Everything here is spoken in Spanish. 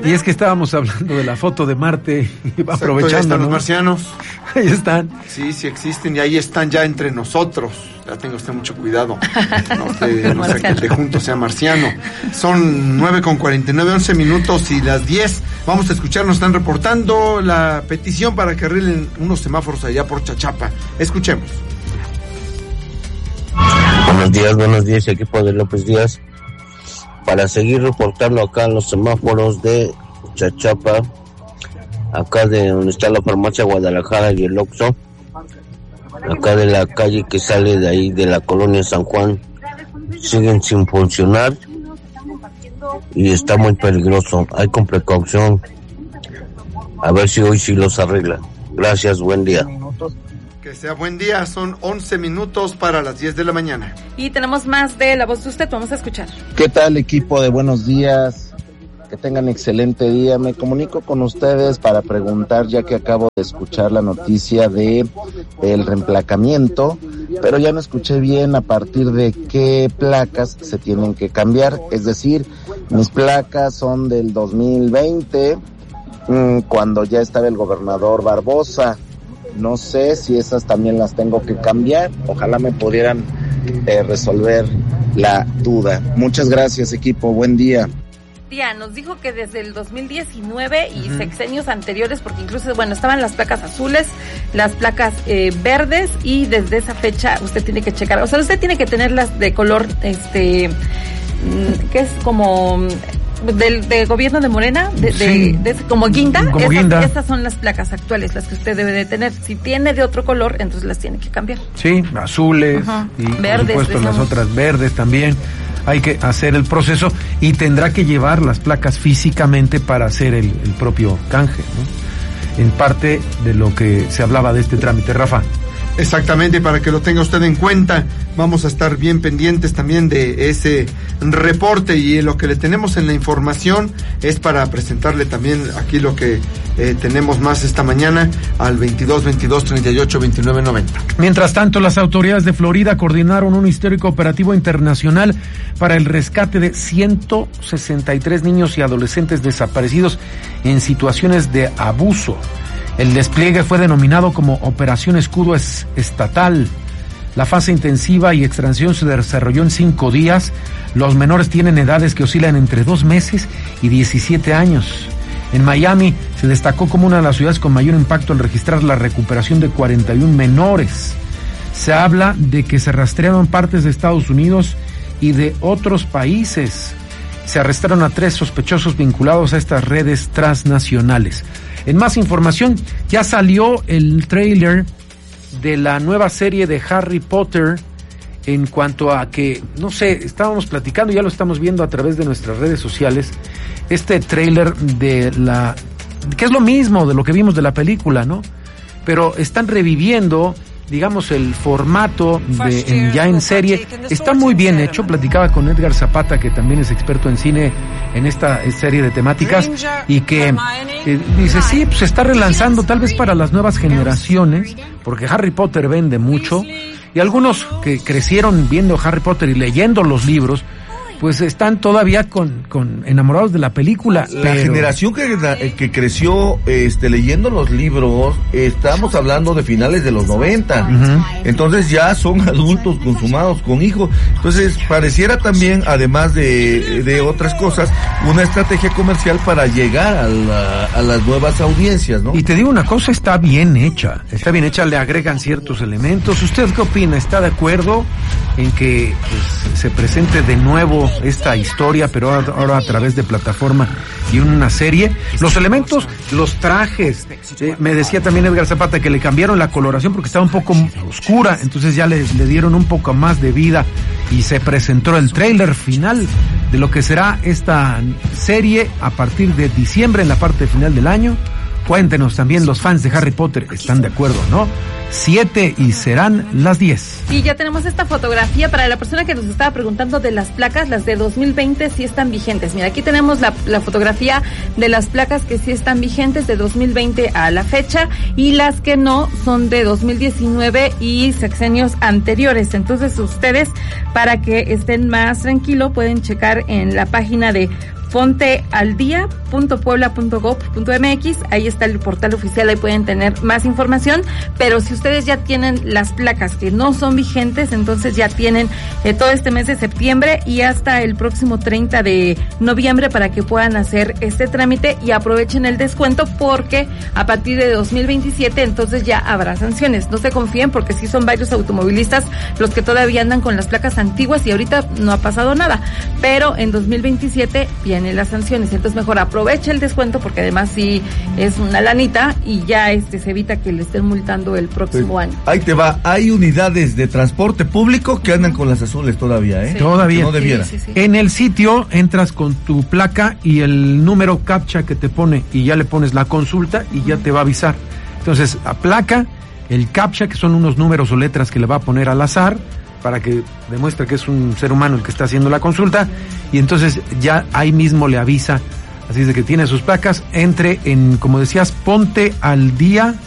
Y es que estábamos hablando de la foto de Marte y aprovechando. Ahí están, ¿no? Los marcianos. Ahí están. Sí, sí existen y ahí están ya entre nosotros. Ya tenga usted mucho cuidado. No sé que el de juntos sea marciano. Son 9:49, 11 minutos y las 10. Vamos a escuchar, nos están reportando la petición para que arreglen unos semáforos allá por Chachapa. Escuchemos. Buenos días, equipo de López Díaz. Para seguir reportando acá en los semáforos de Chachapa, acá de donde está la farmacia Guadalajara y el Oxxo, acá de la calle que sale de ahí de la colonia San Juan, siguen sin funcionar y está muy peligroso. Hay con precaución, a ver si hoy sí los arregla. Gracias, buen día. Que sea buen día, son 11 minutos para las 10 de la mañana. Y tenemos más de La Voz de Usted, vamos a escuchar. ¿Qué tal, equipo de Buenos Días? Que tengan excelente día. Me comunico con ustedes para preguntar, ya que acabo de escuchar la noticia del reemplacamiento, pero ya no escuché bien a partir de qué placas se tienen que cambiar. Es decir, mis placas son del 2020, cuando ya estaba el gobernador Barbosa. No sé si esas también las tengo que cambiar. Ojalá me pudieran resolver la duda. Muchas gracias, equipo. Buen día. Nos dijo que desde el 2019 y sexenios anteriores, porque incluso, estaban las placas azules, las placas verdes, y desde esa fecha usted tiene que checar, usted tiene que tenerlas de color, que es como del gobierno de Morena, como guinda. Esas son las placas actuales, las que usted debe de tener. Si tiene de otro color, entonces las tiene que cambiar. Sí, azules, y verdes, por supuesto las otras verdes también. Hay que hacer el proceso y tendrá que llevar las placas físicamente para hacer el propio canje, ¿no? En parte de lo que se hablaba de este trámite, Rafa. Exactamente, para que lo tenga usted en cuenta. Vamos a estar bien pendientes también de ese reporte, y lo que le tenemos en la información es para presentarle también aquí lo que tenemos más esta mañana al 22 22 38 29 90. Mientras tanto, las autoridades de Florida coordinaron un histórico operativo internacional para el rescate de 163 niños y adolescentes desaparecidos en situaciones de abuso. El despliegue fue denominado como Operación Escudo Estatal. La fase intensiva y extracción se desarrolló en 5 días. Los menores tienen edades que oscilan entre 2 meses y 17 años. En Miami se destacó como una de las ciudades con mayor impacto al registrar la recuperación de 41 menores. Se habla de que se rastrearon partes de Estados Unidos y de otros países. Se arrestaron a 3 sospechosos vinculados a estas redes transnacionales. En más información, ya salió el tráiler de la nueva serie de Harry Potter, en cuanto a que, estábamos platicando, ya lo estamos viendo a través de nuestras redes sociales, este tráiler que es lo mismo de lo que vimos de la película, ¿no? Pero están reviviendo, digamos, el formato ya en serie. Está muy bien hecho. Platicaba con Edgar Zapata, que también es experto en cine, en esta serie de temáticas, y que dice, sí, pues se está relanzando tal vez para las nuevas generaciones, porque Harry Potter vende mucho, y algunos que crecieron viendo Harry Potter y leyendo los libros, pues están todavía con enamorados de la película. La generación que creció leyendo los libros, estamos hablando de finales de los 90. Uh-huh. Entonces ya son adultos consumados con hijos. Entonces pareciera también, además de otras cosas, una estrategia comercial para llegar a las nuevas audiencias, ¿no? Y te digo una cosa, está bien hecha, le agregan ciertos elementos. ¿Usted qué opina? ¿Está de acuerdo en que se presente de nuevo esta historia, pero ahora a través de plataforma y una serie? Los elementos, los trajes, me decía también Edgar Zapata que le cambiaron la coloración porque estaba un poco oscura, entonces ya le dieron un poco más de vida, y se presentó el tráiler final de lo que será esta serie a partir de diciembre, en la parte final del año. Cuéntenos también, los fans de Harry Potter, ¿están de acuerdo, no? 7 y serán las 10. Y ya tenemos esta fotografía para la persona que nos estaba preguntando de las placas, las de 2020 sí están vigentes. Mira, aquí tenemos la fotografía de las placas que sí están vigentes de 2020 a la fecha, y las que no son de 2019 y sexenios anteriores. Entonces ustedes, para que estén más tranquilos, pueden checar en la página de pontealdia.puebla.gov.mx, ahí está el portal oficial, ahí pueden tener más información, pero si ustedes ya tienen las placas que no son vigentes, entonces ya tienen todo este mes de septiembre y hasta el próximo 30 de noviembre para que puedan hacer este trámite y aprovechen el descuento, porque a partir de 2027 entonces ya habrá sanciones. No se confíen, porque sí son varios automovilistas los que todavía andan con las placas antiguas y ahorita no ha pasado nada, pero en 2027 vienen las sanciones, entonces mejor aproveche el descuento, porque además sí es una lanita y ya se evita que le estén multando el próximo año. Ahí te va, hay unidades de transporte público que andan con las azules todavía, ¿eh? Sí. Todavía. Que no debiera. Sí. En el sitio entras con tu placa y el número CAPTCHA que te pone y ya le pones la consulta y ya te va a avisar. Entonces, la placa, el CAPTCHA, que son unos números o letras que le va a poner al azar para que demuestre que es un ser humano el que está haciendo la consulta, y entonces ya ahí mismo le avisa. Así es de que tiene sus placas, entre en, como decías, pontealdia.puebla.gov.mx.